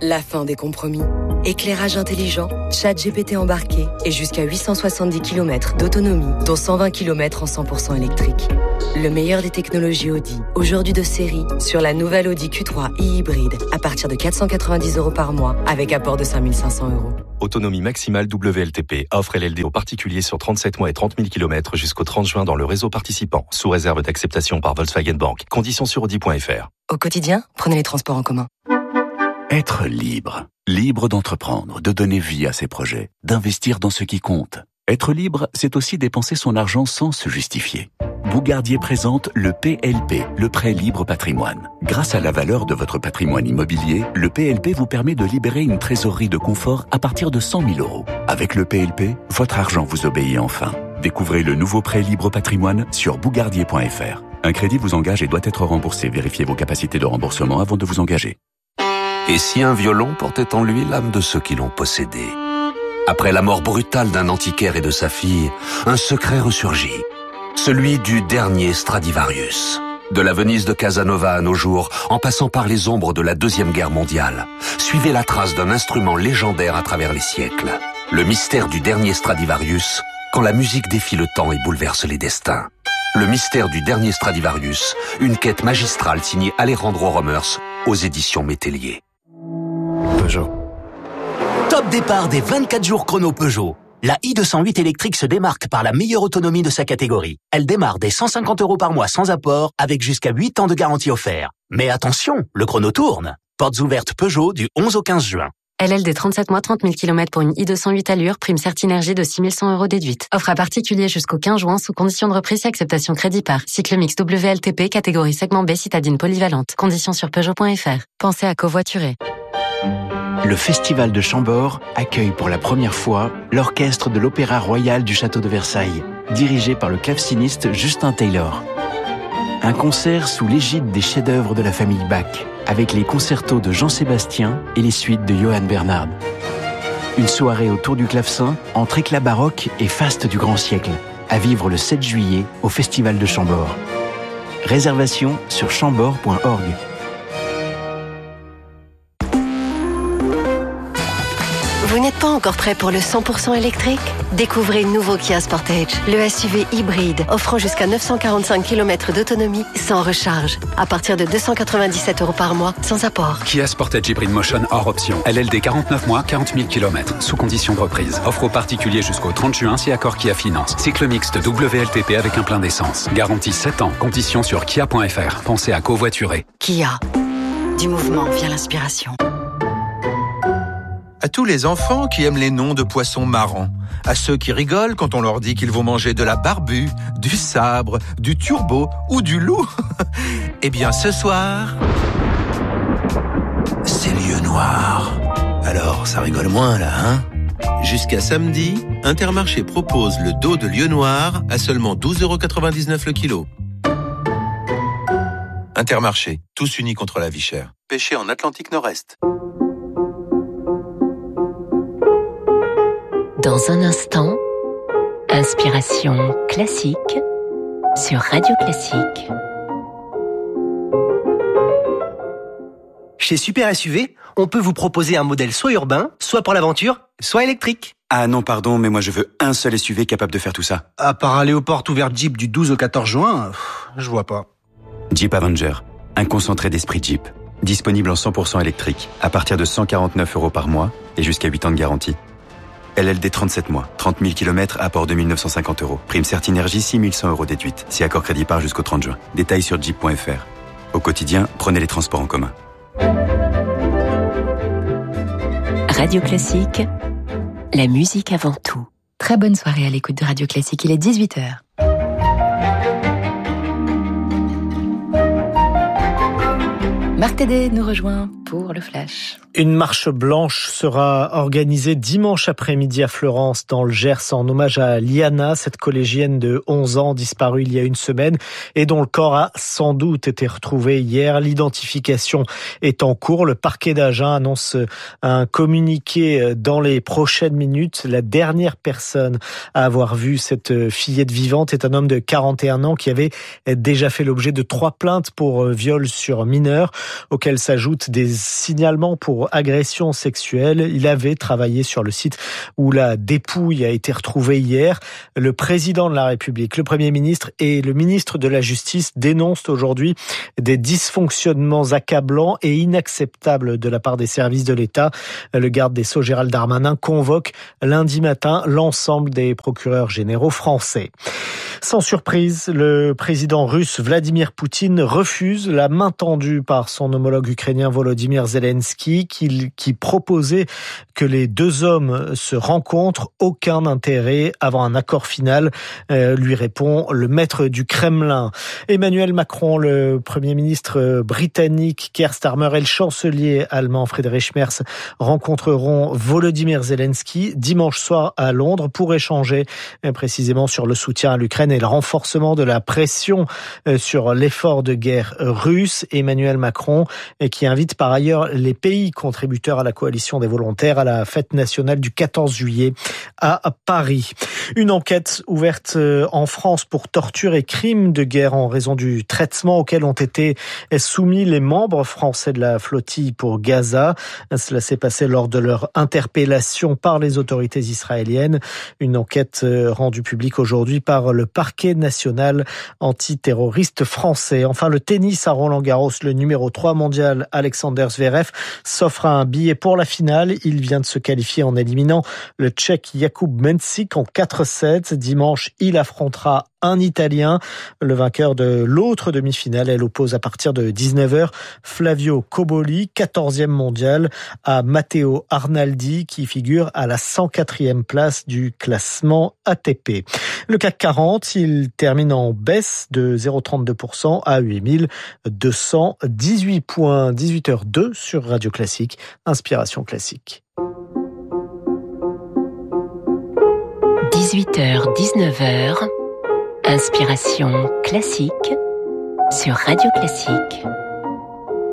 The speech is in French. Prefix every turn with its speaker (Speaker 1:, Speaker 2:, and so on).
Speaker 1: La fin des compromis. Éclairage intelligent, ChatGPT embarqué et jusqu'à 870 km d'autonomie, dont 120 km en 100% électrique. Le meilleur des technologies Audi, aujourd'hui de série, sur la nouvelle Audi Q3 e-hybride, à partir de 490 € par mois, avec apport de 5 500 €.
Speaker 2: Autonomie maximale WLTP. Offre LLD aux particuliers sur 37 mois et 30 000 km jusqu'au 30 juin dans le réseau participant, sous réserve d'acceptation par Volkswagen Bank. Conditions sur Audi.fr.
Speaker 1: Au quotidien, prenez les transports en commun.
Speaker 3: Être libre. Libre d'entreprendre, de donner vie à ses projets, d'investir dans ce qui compte. Être libre, c'est aussi dépenser son argent sans se justifier. Bougardier présente le PLP, le prêt libre patrimoine. Grâce à la valeur de votre patrimoine immobilier, le PLP vous permet de libérer une trésorerie de confort à partir de 100 000 €. Avec le PLP, votre argent vous obéit enfin. Découvrez le nouveau prêt libre patrimoine sur bougardier.fr. Un crédit vous engage et doit être remboursé. Vérifiez vos capacités de remboursement avant de vous engager.
Speaker 4: Et si un violon portait en lui l'âme de ceux qui l'ont possédé? Après la mort brutale d'un antiquaire et de sa fille, un secret ressurgit. Celui du dernier Stradivarius. De la Venise de Casanova à nos jours, en passant par les ombres de la Deuxième Guerre mondiale, suivez la trace d'un instrument légendaire à travers les siècles. Le mystère du dernier Stradivarius, quand la musique défie le temps et bouleverse les destins. Le mystère du dernier Stradivarius, une quête magistrale signée Alejandro Romers aux éditions Métellier.
Speaker 5: Peugeot. Top départ des 24 jours chrono Peugeot. La i208 électrique se démarque par la meilleure autonomie de sa catégorie. Elle démarre dès 150 € par mois sans apport, avec jusqu'à 8 ans de garantie offert. Mais attention, le chrono tourne. Portes ouvertes Peugeot du 11 au 15 juin.
Speaker 6: LLD 37 mois, 30 000 km pour une i208 Allure, prime Certinergie de 6 100 € déduite. Offre à particulier jusqu'au 15 juin sous condition de reprise et acceptation crédit par. Cycle mix WLTP, catégorie segment B, citadine polyvalente. Conditions sur Peugeot.fr. Pensez à covoiturer.
Speaker 7: Le Festival de Chambord accueille pour la première fois l'orchestre de l'Opéra Royal du Château de Versailles, dirigé par le claveciniste Justin Taylor. Un concert sous l'égide des chefs-d'œuvre de la famille Bach, avec les concertos de Jean-Sébastien et les suites de Johann Bernhard. Une soirée autour du clavecin, entre éclat baroque et faste du grand siècle, à vivre le 7 juillet au Festival de Chambord. Réservation sur chambord.org.
Speaker 8: Vous n'êtes pas encore prêt pour le 100% électrique? Découvrez le nouveau Kia Sportage, le SUV hybride, offrant jusqu'à 945 km d'autonomie sans recharge, à partir de 297 € par mois, sans apport.
Speaker 9: Kia Sportage Hybrid Motion hors option. LLD 49 mois, 40 000 km, sous condition de reprise. Offre aux particuliers jusqu'au 30 juin si accord Kia Finance. Cycle mixte WLTP avec un plein d'essence. Garantie 7 ans. Conditions sur kia.fr. Pensez à covoiturer.
Speaker 8: Kia. Du mouvement vient l'inspiration.
Speaker 10: À tous les enfants qui aiment les noms de poissons marrants, à ceux qui rigolent quand on leur dit qu'ils vont manger de la barbue, du sabre, du turbo ou du loup. Eh bien ce soir, c'est lieu noir. Alors ça rigole moins là, hein? Jusqu'à samedi, Intermarché propose le dos de lieu noir à seulement 12,99 € le kilo. Intermarché, tous unis contre la vie chère. Pêché en Atlantique Nord-Est.
Speaker 11: Dans un instant, Inspiration classique sur Radio Classique.
Speaker 12: Chez Super SUV, on peut vous proposer un modèle soit urbain, soit pour l'aventure, soit électrique.
Speaker 13: Ah non, pardon, mais moi je veux un seul SUV capable de faire tout ça.
Speaker 12: À part aller aux portes ouvertes Jeep du 12 au 14 juin, je vois pas.
Speaker 13: Jeep Avenger, un concentré d'esprit Jeep. Disponible en 100% électrique, à partir de 149 € par mois et jusqu'à 8 ans de garantie. LLD 37 mois, 30 000 km, apport 2 950 €. Prime Certinergie, 6 100 € déduite. Si accord crédit par jusqu'au 30 juin. Détails sur jeep.fr. Au quotidien, prenez les transports en commun.
Speaker 11: Radio Classique, la musique avant tout.
Speaker 14: Très bonne soirée à l'écoute de Radio Classique, il est 18h. Marc Tédé nous rejoint pour le Flash.
Speaker 15: Une marche blanche sera organisée dimanche après-midi à Fleurance, dans le Gers, en hommage à Liana, cette collégienne de 11 ans disparue il y a une semaine et dont le corps a sans doute été retrouvé hier. L'identification est en cours. Le parquet d'Agen annonce un communiqué dans les prochaines minutes. La dernière personne à avoir vu cette fillette vivante est un homme de 41 ans qui avait déjà fait l'objet de 3 plaintes pour viol sur mineur, auxquelles s'ajoutent des signalement pour agression sexuelle. Il avait travaillé sur le site où la dépouille a été retrouvée hier. Le président de la République, le Premier ministre et le ministre de la Justice dénoncent aujourd'hui des dysfonctionnements accablants et inacceptables de la part des services de l'État. Le garde des Sceaux, Gérald Darmanin, convoque lundi matin l'ensemble des procureurs généraux français. Sans surprise, le président russe Vladimir Poutine refuse la main tendue par son homologue ukrainien Volodymyr Zelensky qui proposait que les deux hommes se rencontrent. Aucun intérêt avant un accord final, lui répond le maître du Kremlin. Emmanuel Macron, le Premier ministre britannique Keir Starmer et le chancelier allemand Friedrich Merz rencontreront Volodymyr Zelensky dimanche soir à Londres pour échanger précisément sur le soutien à l'Ukraine et le renforcement de la pression sur l'effort de guerre russe. Emmanuel Macron qui invite par ailleurs les pays contributeurs à la coalition des volontaires à la fête nationale du 14 juillet à Paris. Une enquête ouverte en France pour torture et crimes de guerre en raison du traitement auquel ont été soumis les membres français de la flottille pour Gaza. Cela s'est passé lors de leur interpellation par les autorités israéliennes. Une enquête rendue publique aujourd'hui par le parquet national antiterroriste français. Enfin, le tennis à Roland-Garros, le numéro 3 mondial Alexander Zverev s'offre un billet pour la finale. Il vient de se qualifier en éliminant le Tchèque Jakub Mensik en 4-7. Dimanche, il affrontera un Italien. Le vainqueur de l'autre demi-finale, elle oppose à partir de 19h Flavio Cobolli, 14e mondial, à Matteo Arnaldi qui figure à la 104e place du classement ATP. Le CAC 40, il termine en baisse de 0,32% à 8218 points. 18h02 sur Radio Classique, Inspiration Classique.
Speaker 11: 18h-19h, Inspiration Classique sur Radio Classique.